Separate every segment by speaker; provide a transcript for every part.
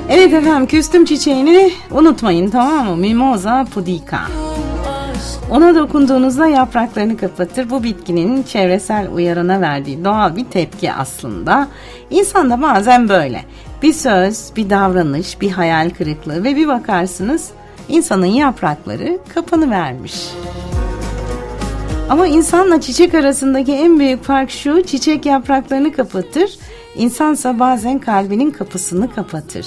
Speaker 1: Evet efendim, küstüm çiçeğini unutmayın, tamam mı? Mimosa pudica. Ona dokunduğunuzda yapraklarını kapatır. Bu bitkinin çevresel uyarına verdiği doğal bir tepki aslında. İnsan da bazen böyle. Bir söz, bir davranış, bir hayal kırıklığı ve bir bakarsınız insanın yaprakları kapanıvermiş. Ama insanla çiçek arasındaki en büyük fark şu: çiçek yapraklarını kapatır, insansa bazen kalbinin kapısını kapatır.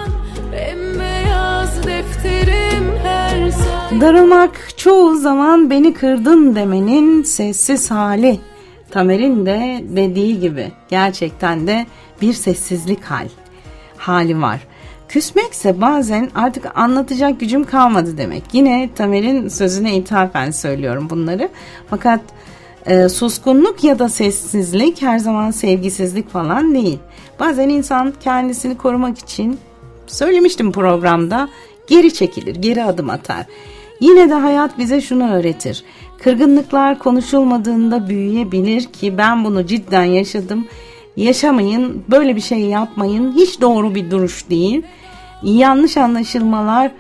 Speaker 1: Darılmak çoğu zaman beni kırdın demenin sessiz hali. Tamer'in de dediği gibi gerçekten de bir sessizlik hali var. Küsmekse bazen artık anlatacak gücüm kalmadı demek. Yine Tamer'in sözüne ithafen söylüyorum bunları. Fakat suskunluk ya da sessizlik her zaman sevgisizlik falan değil. Bazen insan kendisini korumak için, söylemiştim programda, geri çekilir, geri adım atar. Yine de hayat bize şunu öğretir: kırgınlıklar konuşulmadığında büyüyebilir ki ben bunu cidden yaşadım. Yaşamayın, böyle bir şey yapmayın, hiç doğru bir duruş değil. Yanlış anlaşılmalar,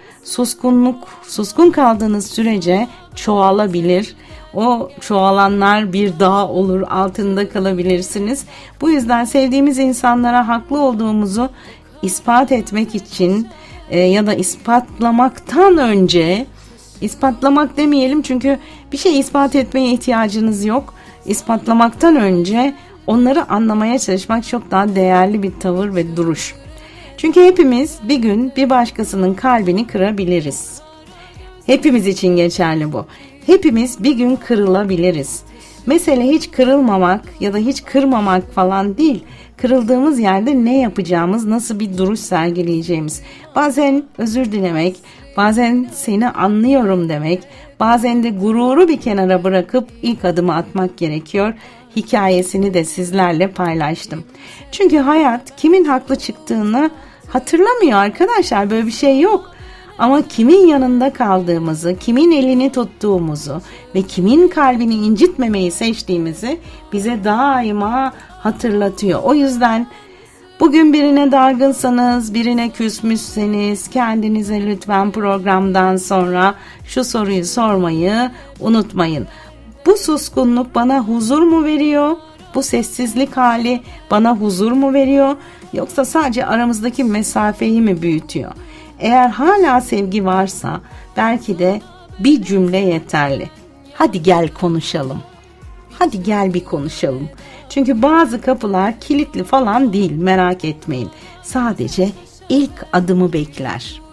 Speaker 1: suskun kaldığınız sürece çoğalabilir. O çoğalanlar bir dağ olur, altında kalabilirsiniz. Bu yüzden sevdiğimiz insanlara haklı olduğumuzu ispat etmek için ya da ispatlamaktan önce, ispatlamak demeyelim çünkü bir şey ispat etmeye ihtiyacınız yok. İspatlamaktan önce onları anlamaya çalışmak çok daha değerli bir tavır ve duruş. Çünkü hepimiz bir gün bir başkasının kalbini kırabiliriz. Hepimiz için geçerli bu. Hepimiz bir gün kırılabiliriz. Mesele hiç kırılmamak ya da hiç kırmamak falan değil. Kırıldığımız yerde ne yapacağımız, nasıl bir duruş sergileyeceğimiz. Bazen özür dilemek, bazen seni anlıyorum demek, bazen de gururu bir kenara bırakıp ilk adımı atmak gerekiyor. Hikayesini de sizlerle paylaştım. Çünkü hayat kimin haklı çıktığını hatırlamıyor arkadaşlar, böyle bir şey yok. Ama kimin yanında kaldığımızı, kimin elini tuttuğumuzu ve kimin kalbini incitmemeyi seçtiğimizi bize daima hatırlatıyor. O yüzden bugün birine dargınsanız, birine küsmüşseniz kendinize lütfen programdan sonra şu soruyu sormayı unutmayın. Bu suskunluk bana huzur mu veriyor? Bu sessizlik hali bana huzur mu veriyor? Yoksa sadece aramızdaki mesafeyi mi büyütüyor? Eğer hala sevgi varsa belki de bir cümle yeterli. Hadi gel konuşalım. Hadi gel bir konuşalım. Çünkü bazı kapılar kilitli falan değil, merak etmeyin. Sadece ilk adımı bekler.